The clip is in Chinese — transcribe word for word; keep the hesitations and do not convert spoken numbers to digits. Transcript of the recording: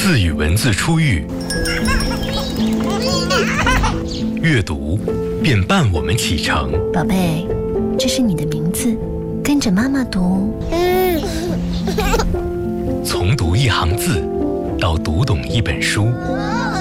字与文字初遇，阅读便伴我们启程。 宝贝，这是你的名字，跟着妈妈读。 从读一行字到读懂一本书。